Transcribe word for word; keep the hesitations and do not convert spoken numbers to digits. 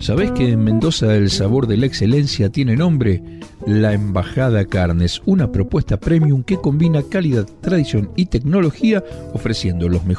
¿Sabés que en Mendoza el sabor de la excelencia tiene nombre? La Embajada Carnes, una propuesta premium que combina calidad, tradición y tecnología, ofreciendo los mejores